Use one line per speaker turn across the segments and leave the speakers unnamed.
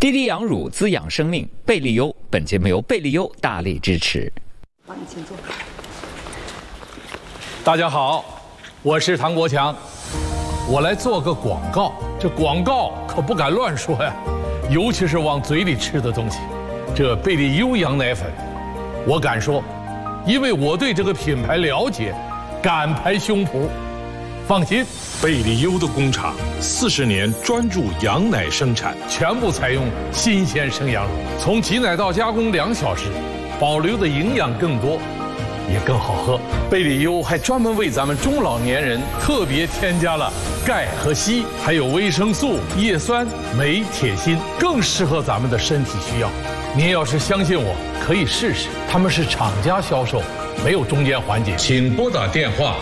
滴滴羊乳滋养生命，贝利优。本节目由贝利优大力支持。
帮你请坐。
大家好，我是唐国强，我来做个广告。这广告可不敢乱说呀，尤其是往嘴里吃的东西。这贝利优羊奶粉，我敢说，因为我对这个品牌了解，敢拍胸脯。放心，
贝利优的工厂40年专注羊奶生产，
全部采用新鲜生羊乳，从挤奶到加工2小时，保留的营养更多，也更好喝。贝利优还专门为咱们中老年人特别添加了钙和硒，还有维生素、叶酸、镁、铁、锌，更适合咱们的身体需要。您要是相信我，可以试试。他们是厂家销售，没有中间环节。
请拨打电话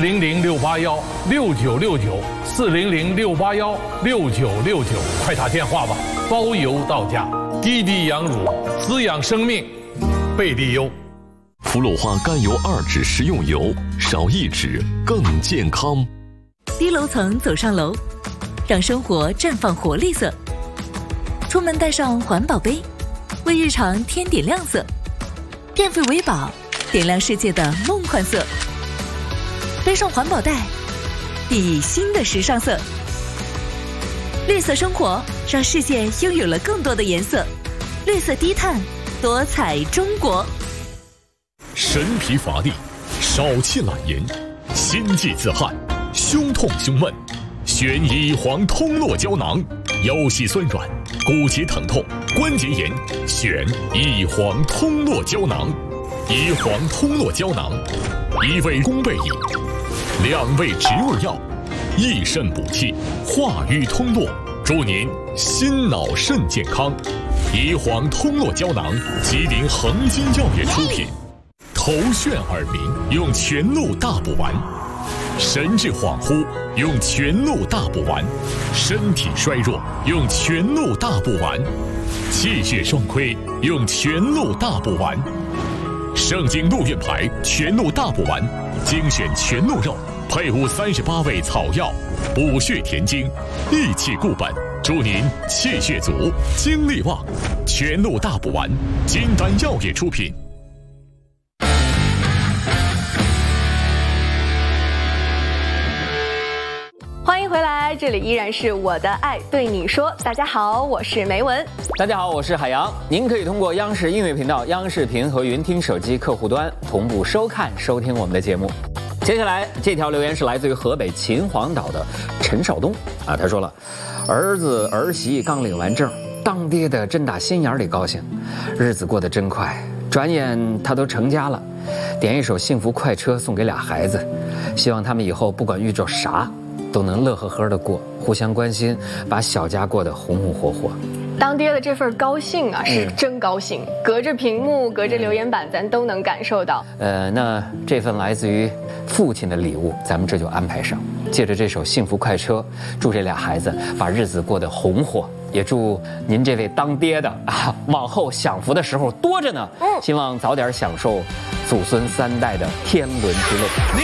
400-681-6969，400-681-6969，快打电话吧，包邮到家。滴滴羊乳滋养生命，贝利优。
氟氯化甘油2酯食用油，少1酯更健康。
低楼层走上楼，让生活绽放活力色。出门带上环保杯，为日常添点亮色。电费为宝，点亮世界的梦幻色。背上环保袋，熠熠新的时尚色。绿色生活，让世界拥有了更多的颜色。绿色低碳，多彩中国。
神疲乏力，少气懒言，心悸自汗，胸痛胸闷，选乙黄通络胶囊。腰膝酸软，骨节疼痛，关节炎，选乙黄通络胶囊。乙黄通络胶囊，1味宫贝乙，2味植物药，益肾补气，化瘀通络，祝您心脑肾健康。乙黄通络胶囊，吉林恒金药业出品。头眩耳鸣，用全鹿大补丸；神志恍惚，用全鹿大补丸；身体衰弱，用全鹿大补丸；气血双亏，用全鹿大补丸。盛京鹿苑牌全鹿大补丸，精选全鹿肉，配伍38味草药，补血填精，益气固本，祝您气血足，精力旺。全鹿大补丸，金丹药业出品。
欢迎回来，这里依然是我的爱对你说。大家好，我是梅文。
大家好，我是海洋。您可以通过央视音乐频道、央视频和云听手机客户端同步收看、收听我们的节目。接下来这条留言是来自于河北秦皇岛的陈少东啊，他说了，儿子儿媳刚领完证，当爹的真打心眼里高兴，日子过得真快，转眼他都成家了。点一首幸福快车送给俩孩子，希望他们以后不管遇着啥都能乐呵呵的过，互相关心，把小家过得红红火火。
当爹的这份高兴啊，是真高兴，隔着屏幕，隔着留言板，咱都能感受到。
那这份来自于父亲的礼物，咱们这就安排上。借着这首《幸福快车》，祝这俩孩子把日子过得红火，也祝您这位当爹的啊，往后享福的时候多着呢。希望早点享受祖孙3代的天伦之乐。